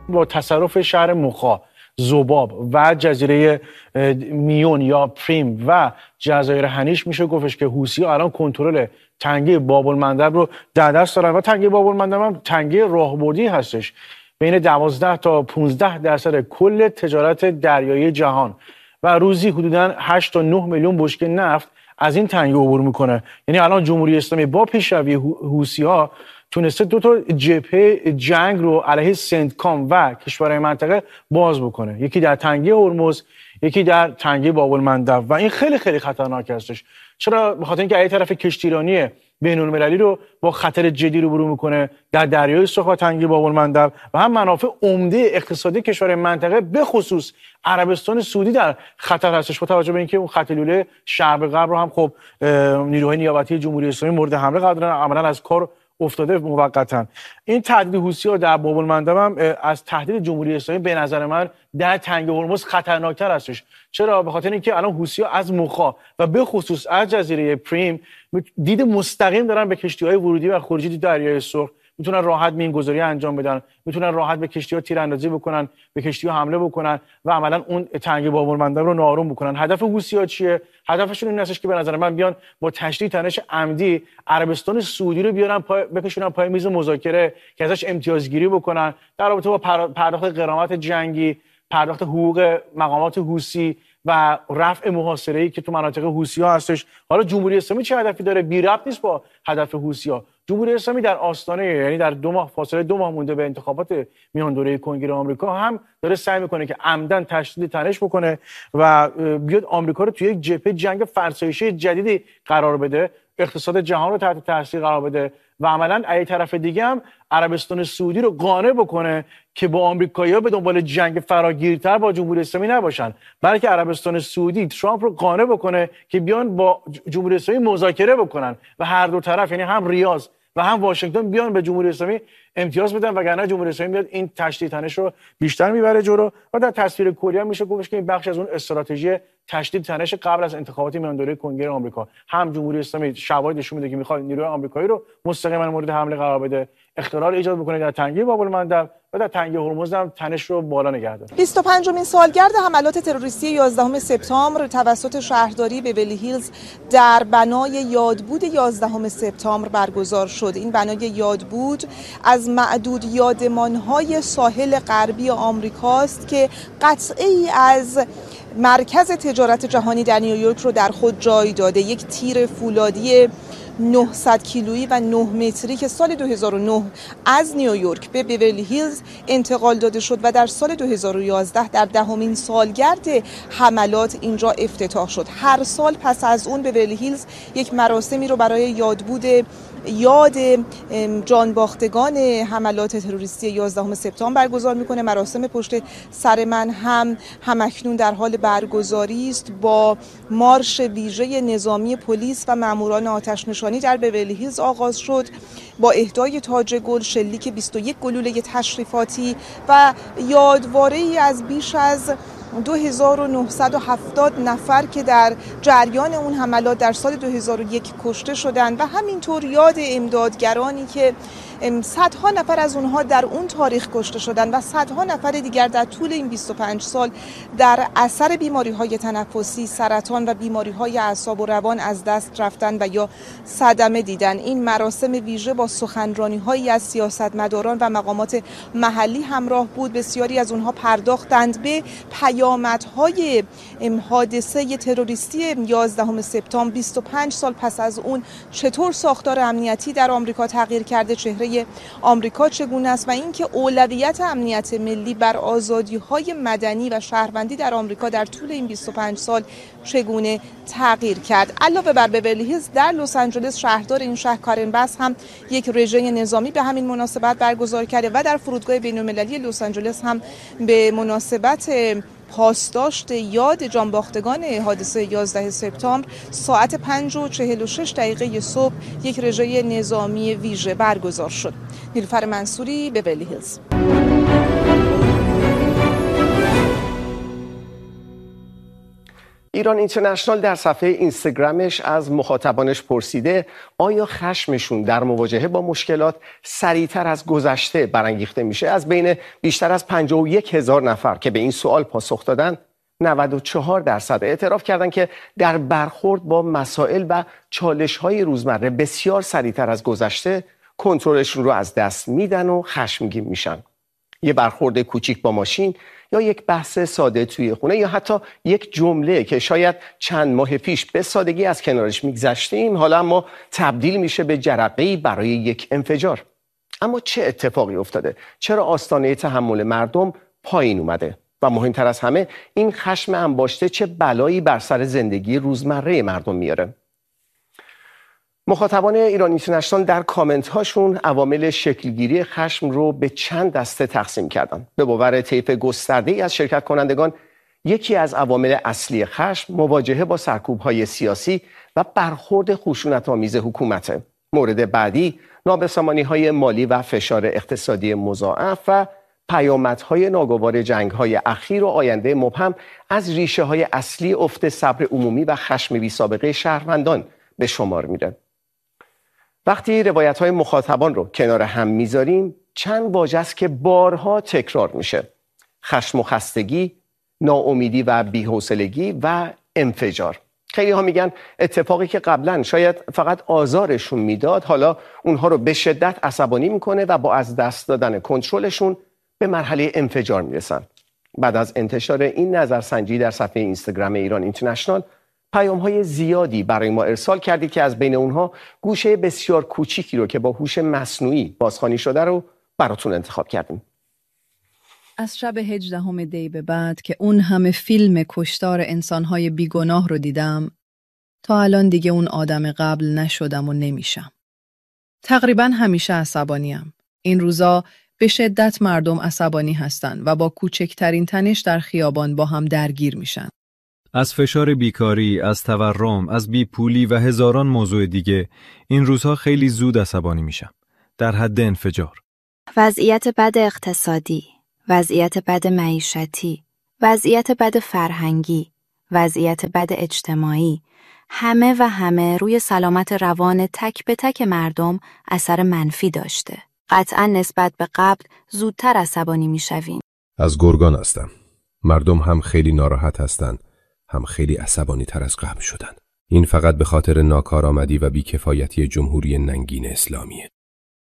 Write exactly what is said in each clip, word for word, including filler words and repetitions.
با تصرف شهر مخا، ذباب و جزیره میون یا پریم و جزایر هنیش میشه گفتش که حوثی‌ها الان کنترل تنگه باب المندب رو در دست دارن و تنگه باب المندب هم تنگه راهبردی هستش. بین دوازده تا پانزده درصد کل تجارت دریایی جهان و روزی حدوداً هشت تا نه میلیون بشکه نفت از این تنگه عبور میکنه. یعنی الان جمهوری اسلامی با پیشروی حوثی‌ها تونسته دو تا جبهه جنگ رو علیه سنتکام و کشورهای منطقه باز بکنه، یکی در تنگه هرمز، یکی در تنگه باب المندب و این خیلی خیلی خطرناک هستش. چرا؟ به خاطر اینکه از طرف کشتیرانی بین‌المللی رو با خطر جدی روبرو میکنه در دریای سرخ و تنگه باب المندب و هم منافع عمده اقتصادی کشورهای منطقه به خصوص عربستان سعودی در خطر هستش، با توجه به اینکه اون خط لوله شرق غرب رو هم خب نیروهای نیابتی جمهوری اسلامی مورد حمله قرار دادن، عملاً از کار افتاده موقتا. این تهدید حوثی‌ها در باب المندب هم از تهدید جمهوری اسلامی به نظر من در تنگه هرمز خطرناکتر هستش. چرا؟ به خاطر اینکه الان حوثی‌ها از مخا و به خصوص از جزیره پریم دید مستقیم دارن به کشتی‌های ورودی و خروجی دریای سرخ، میتونن راحت مینگذاری انجام بدن، میتونن راحت به کشتی‌ها تیراندازی بکنن، به کشتی‌ها حمله بکنن و عملاً اون تنگه باب المندب رو ناآروم بکنن. هدف حوثی‌ها چیه؟ هدفشون این هستش که به نظر من بیان با تشدید تنش عمدی عربستان سعودی رو بیارن پای بکشونن پای میز مذاکره که ازش امتیازگیری بکنن در رابطه با پرداخت غرامت جنگی، پرداخت حقوق مقامات حوثی و رفع محاصره‌ای که تو مناطق حوثی‌ها هستش. حالا جمهوری اسلامی چه هدفی داره؟ بی ربط نیست با هدف حوثی‌ها. جمهوری اسلامی در آستانه، یعنی در دو ماه فاصله دو ماه مونده به انتخابات میان دوره کنگره آمریکا، هم داره سعی میکنه که عمدن تشدید تنش بکنه و بیاد آمریکا رو توی یک جبهه جنگ فرسایشی جدیدی قرار بده، اقتصاد جهان رو تحت تاثیر قرار بده و عملاً از طرف دیگه هم عربستان سعودی رو قانع بکنه که با آمریکایی‌ها به دنبال جنگ فراگیرتر با جمهوری اسلامی نباشن، بلکه عربستان سعودی ترامپ رو قانع بکنه که بیان با جمهوری اسلامی مذاکره بکنن و هر دو طرف، یعنی هم ریاض و هم واشنگتن، بیان به جمهوری اسلامی امتیاز بدن، وگرنه جمهوری اسلامی میاد این تشدید تنش رو بیشتر میبره جلو و در تصویر کلی هم میشه گفتش که این بخش از اون استراتژی تشدید تنش قبل از انتخابات میان دوره کنگره آمریکا. هم جمهوری اسلامی شواهد نشون میده که میخواد نیروهای آمریکایی رو مستقیما مورد حمله قرار بده، اختلال ایجاد بکنه در تنگه باب المندب و در تنگه هرمز هم تنش رو بالا نگه داره. بیست و پنجمین سالگرد حملات تروریستی یازدهم سپتامبر توسط شهرداری بیولی هیلز در بنای یادبود یازدهم سپتامبر برگزار شد. این بنای یادبود از معدود یادمان‌های ساحل غربی آمریکاست که قطعه‌ای از مرکز تجارت جهانی در نیویورک رو در خود جای داده. یک تیر فولادی نهصد کیلویی و نه متری که سال دو هزار و نه از نیویورک به بیولی هیلز انتقال داده شد و در سال دو هزار و یازده در دهمین سالگرد حملات اینجا افتتاح شد. هر سال پس از اون بیولی هیلز یک مراسمی رو برای یادبود یاد جانباختگان حملات تروریستی یازدهم سپتامبر برگزار میکنه. مراسم پشت سر من هم همکنون در حال برگزاری است با مارش ویژه نظامی پلیس و ماموران آتش نشانی در بیولی هیلز آغاز شد با اهدای تاج گل، شلیک بیست و یک گلوله تشریفاتی و یادواره‌ای از بیش از دو هزار و نهصد و هفتاد نفر که در جریان اون حملات در سال دو هزار و یک کشته شدند و همینطور یاد امدادگرانی که صدها نفر از اونها در اون تاریخ کشته شدند و صدها نفر دیگر در طول این بیست و پنج سال در اثر بیماری‌های تنفسی، سرطان و بیماری‌های اعصاب و روان از دست رفتن و یا صدمه دیدن. این مراسم ویژه با سخنرانی‌هایی از سیاستمداران و مقامات محلی همراه بود. بسیاری از اونها پرداختند به پیامدهای حادثه تروریستی یازدهم سپتامبر. بیست و پنج سال پس از اون چطور ساختار امنیتی در آمریکا تغییر کرده، چهره آمریکا چگونه است و اینکه اولویت امنیت ملی بر آزادی‌های مدنی و شهروندی در آمریکا در طول این بیست و پنج سال چگونه تغییر کرد. علاوه بر بیولی هیلز، در لس آنجلس شهردار این شهر کارن باس هم یک رژه نظامی به همین مناسبت برگزار کرده و در فرودگاه بین‌المللی لس آنجلس هم به مناسبت پاسداشت یاد جانباختگان حادثه یازده سپتامبر ساعت پنج و چهل و شش دقیقه صبح یک رژه نظامی ویژه برگزار شد. نیلوفر منصوری، بیولی هیلز. ایران اینترنشنال در صفحه اینستاگرامش از مخاطبانش پرسیده آیا خشمشون در مواجهه با مشکلات سریعتر از گذشته برانگیخته میشه؟ از بین بیشتر از پنجاه و یک هزار نفر که به این سوال پاسخ دادن، نود و چهار درصد اعتراف کردند که در برخورد با مسائل و چالش‌های روزمره بسیار سریعتر از گذشته کنترلشون رو از دست میدن و خشمگین میشن. یه برخورد کوچیک با ماشین یا یک بحث ساده توی خونه یا حتی یک جمله که شاید چند ماه پیش به سادگی از کنارش میگذشتیم حالا اما تبدیل میشه به جرقه‌ای برای یک انفجار. اما چه اتفاقی افتاده؟ چرا آستانه تحمل مردم پایین اومده؟ و مهمتر از همه این خشم انباشته چه بلایی بر سر زندگی روزمره مردم میاره؟ مخاطبان ایران اینترنشنال در کامنت هاشون عوامل شکلگیری خشم رو به چند دسته تقسیم کردن. به باور طیف گسترده‌ای از شرکت کنندگان، یکی از عوامل اصلی خشم مواجهه با سرکوب‌های سیاسی و برخورد خشونت‌آمیز حکومته. مورد بعدی نابسامانی‌های مالی و فشار اقتصادی مضاعف و پیامدهای ناگوار جنگ‌های اخیر و آینده مبهم از ریشه‌های اصلی افت صبر عمومی و خشم بی‌سابقه شهروندان به شمار میره. وقتی روایت‌های مخاطبان رو کنار هم میذاریم، چند واژه است که بارها تکرار میشه: خشم و خستگی، ناامیدی و بی‌حوصلگی و انفجار. خیلی ها میگن اتفاقی که قبلا شاید فقط آزارشون میداد حالا اونها رو به شدت عصبانی میکنه و با از دست دادن کنترلشون به مرحله انفجار میرسن. بعد از انتشار این نظرسنجی در صفحه اینستاگرام ایران اینترنشنال، پیام‌های زیادی برای ما ارسال کردید که از بین اونها گوشه بسیار کوچیکی رو که با هوش مصنوعی بازخوانی شده رو براتون انتخاب کردیم. از شب هجدهم دی به بعد که اون همه فیلم کشتار انسان‌های بیگناه رو دیدم، تا الان دیگه اون آدم قبل نشدم و نمیشم. تقریباً همیشه عصبانیم. این روزا به شدت مردم عصبانی هستن و با کوچکترین تنش در خیابان با هم درگیر میشن. از فشار بیکاری، از تورم، از بیپولی و هزاران موضوع دیگه این روزها خیلی زود عصبانی میشم. در حد انفجار. وضعیت بد اقتصادی، وضعیت بد معیشتی، وضعیت بد فرهنگی، وضعیت بد اجتماعی، همه و همه روی سلامت روان تک به تک مردم اثر منفی داشته. قطعا نسبت به قبل زودتر عصبانی میشویم. از گرگان هستم. مردم هم خیلی ناراحت هستن، هم خیلی عصبانی تر از قبل شدن. این فقط به خاطر ناکارآمدی و بیکفایتی جمهوری ننگین اسلامیه.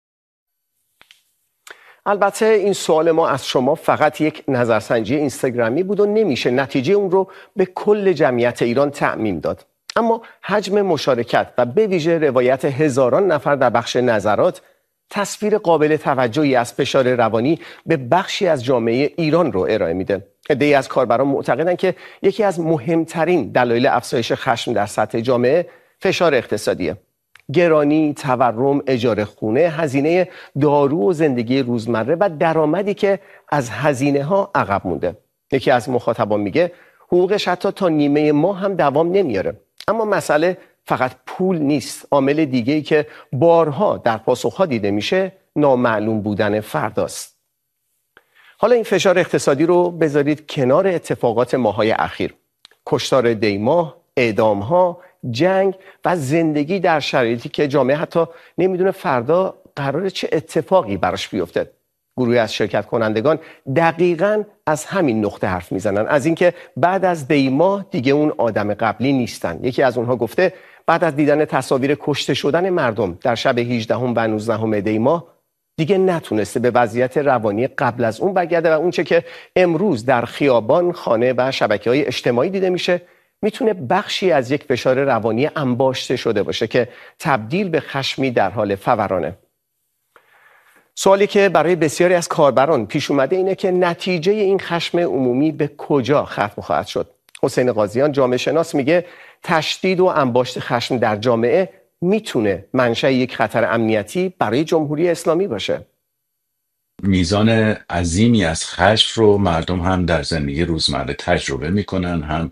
البته این سوال ما از شما فقط یک نظرسنجی اینستاگرامی بود و نمیشه نتیجه اون رو به کل جمعیت ایران تعمیم داد. اما حجم مشارکت و به ویژه روایت هزاران نفر در بخش نظرات تصویر قابل توجهی از فشار روانی به بخشی از جامعه ایران رو ارائه میده. عده‌ای از کاربران معتقدند که یکی از مهمترین دلایل افزایش خشم در سطح جامعه فشار اقتصادیه. گرانی، تورم، اجاره خونه، هزینه دارو و زندگی روزمره و درآمدی که از هزینه ها عقب مونده. یکی از مخاطبان میگه حقوقش حتی تا نیمه ماه هم دوام نمیاره. اما مسئله فقط پول نیست. عامل دیگه‌ای که بارها در پاسخها دیده میشه نامعلوم بودن فرداست. حالا این فشار اقتصادی رو بذارید کنار اتفاقات ماهای اخیر. کشتار دیماه، اعدام‌ها، جنگ و زندگی در شرایطی که جامعه حتی نمیدونه فردا قراره چه اتفاقی براش بیفته. گروهی از شرکت کنندگان دقیقاً از همین نقطه حرف میزنن، از اینکه بعد از دیماه دیگه اون آدم قبلی نیستن. یکی از اونها گفته بعد از دیدن تصاویر کشته شدن مردم در شب هجدهم و نوزدهم دی ماه دیگه نتونسته به وضعیت روانی قبل از اون برگرده و اونچه که امروز در خیابان، خانه و شبکه‌های اجتماعی دیده میشه میتونه بخشی از یک فشار روانی انباشته شده باشه که تبدیل به خشمی در حال فورانه. سوالی که برای بسیاری از کاربران پیش اومده اینه که نتیجه این خشم عمومی به کجا ختم خواهد شد. حسین قاضیان جامعه شناس میگه تشدید و انباشت خشم در جامعه میتونه منشأ یک خطر امنیتی برای جمهوری اسلامی باشه. میزان عظیمی از خشم رو مردم هم در زندگی روزمره تجربه میکنن، هم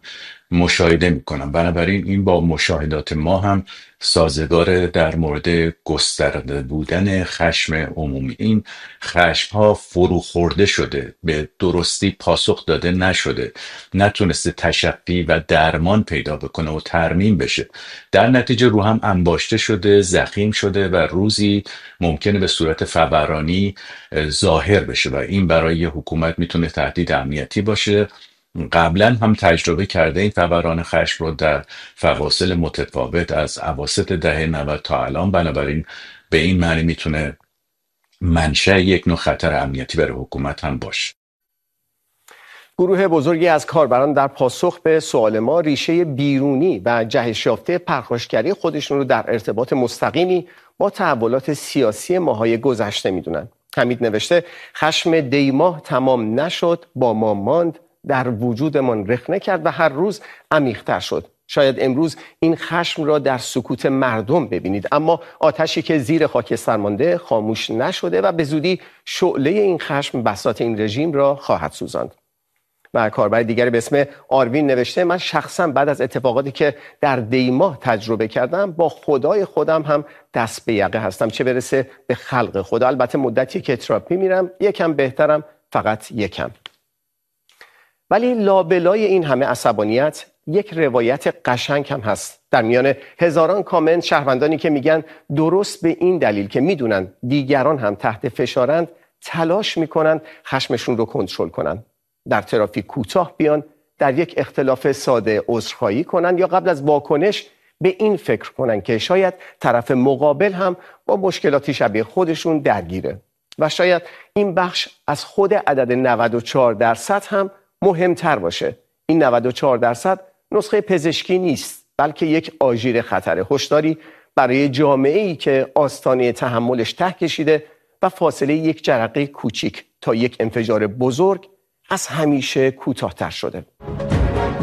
مشاهده میکنم. بنابراین این با مشاهدات ما هم سازگار در مورد گسترده بودن خشم عمومی. این خشم ها فرو خورده شده، به درستی پاسخ داده نشده، نتونسته تشفی و درمان پیدا بکنه و ترمیم بشه، در نتیجه رو هم انباشته شده، زخیم شده و روزی ممکنه به صورت فورانی ظاهر بشه و این برای حکومت میتونه تهدید امنیتی باشه. قبلا هم تجربه کرده این فوران خشم رو در فواصل متفاوت از اواسط دهه نود تا الان. بنابراین به این معنی میتونه منشأ یک نوع خطر امنیتی برای حکومت هم باشه. گروه بزرگی از کاربران در پاسخ به سوال ما ریشه بیرونی و جهش یافته پرخاشگری خودشون رو در ارتباط مستقیمی با تحولات سیاسی ماهای گذشته میدونن. حمید نوشته خشم دیماه تمام نشد، با ما ماند، در وجودمان رخنه کرد و هر روز عمیق‌تر شد. شاید امروز این خشم را در سکوت مردم ببینید، اما آتشی که زیر خاکستر مانده خاموش نشده و به زودی شعله این خشم بساط این رژیم را خواهد سوزاند. و کاربر دیگری به اسم آروین نوشته من شخصا بعد از اتفاقاتی که در دیماه تجربه کردم با خدای خودم هم دست به یقه هستم، چه برسه به خلق خدا. البته مدتی که تراپی میرم، یکم بهترم، فقط یکم. ولی لابلای این همه عصبانیت یک روایت قشنگ هم هست. در میان هزاران کامنت شهروندانی که میگن درست به این دلیل که میدونن دیگران هم تحت فشارند تلاش میکنن خشمشون رو کنترل کنن. در ترافیک کوتاه بیان، در یک اختلاف ساده عذرخواهی کنن یا قبل از واکنش به این فکر کنن که شاید طرف مقابل هم با مشکلاتی شبیه خودشون درگیره. و شاید این بخش از خود عدد نود و چهار درصد هم مهمتر باشه. این نود و چهار درصد نسخه پزشکی نیست، بلکه یک آژیر خطر هشداری برای جامعه‌ای که آستانه تحملش ته کشیده و فاصله یک جرقه کوچیک تا یک انفجار بزرگ از همیشه کوتاه‌تر شده.